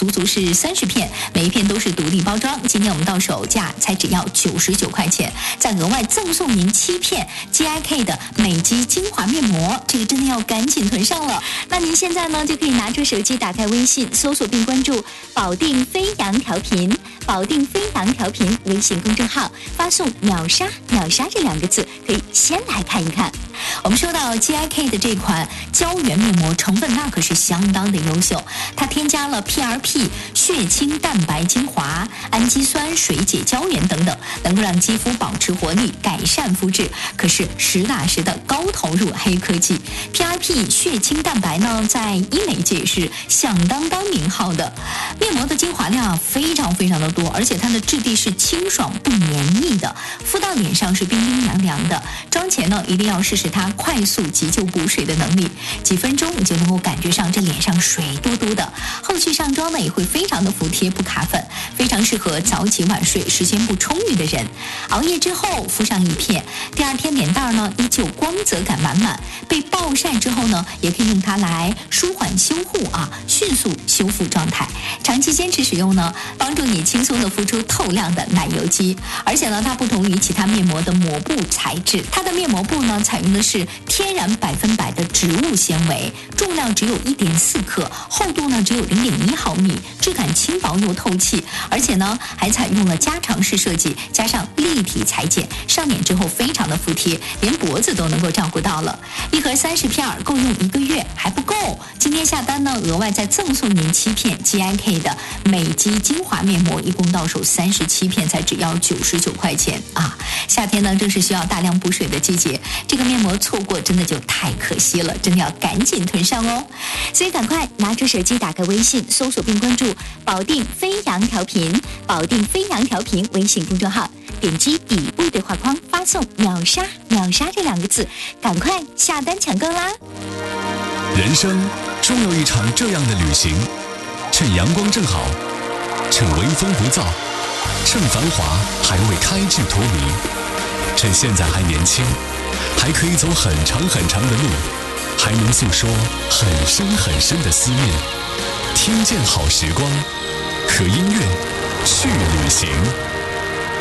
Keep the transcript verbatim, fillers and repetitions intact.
足足是三十片，每一片都是独立包装。今天我们到手价才只要九十九块钱，再额外赠送您七片 G I K 的美肌精华面膜，这个真的要赶紧囤上了。那您现在呢就可以拿出手机，打开微信，搜索并关注保定飞扬调频，保定飞扬调频微信公众号，发送秒杀秒杀这两个字，可以先来看一看。我们说到 G I K 的这款胶原面膜，成分那可是相当的优秀，它添加了 P R P 血清蛋白精华、氨基酸水解胶原等等，能够让肌肤保持活力，改善肤质，可是实打实的高投入黑科技。 P R P 血清蛋白呢，在医美界是响当当名号的。面膜的精华量非常非常的多，而且它的质地是清爽不黏腻的，敷到脸上是冰冰凉凉的。妆前呢，一定要试试它快速急救补水的能力，几分钟你就能够感觉上这脸上水嘟嘟的。后续上妆呢，也会非常的服帖不卡粉，非常适合早起晚睡时间不充裕的人。熬夜之后敷上一片，第二天脸蛋呢依旧光泽感满满。被暴晒之后呢，也可以用它来舒缓修护啊，迅速修复状态。长期坚持使用呢，帮助你轻松的敷出透亮的奶油肌。而且呢，它不同于其他面膜的膜布材质，它的面膜布呢采用的是天然百分百的植物纤维，重量只有 一点四克，厚度呢只有 零点一毫米，质感轻薄又透气，而且呢还采用了加长式设计，加上立体裁剪，上脸之后非常的服帖，连脖子都能够照顾到了。一盒三十片够用一个月还不够，今天下单呢，额外再赠送您七片 G I K 的美肌精华面膜，一共到手三十七片，才只要九十九块钱啊！夏天呢正是需要大量补水的季节，这个面膜错过真的就太可惜了，真的要赶紧囤上哦！所以赶快拿出手机，打开微信，搜索并关注保定飞扬调频，保定飞扬调频微信公众号，点击底部对话框，发送秒杀秒杀这两个字，赶快下单抢购啦！ 人生终有一场这样的旅行，趁阳光正好，趁微风不燥，趁繁华还未开至荼蘼，趁现在还年轻，还可以走很长很长的路，还能诉说很深很深的思念。听见好时光，和音乐去旅行。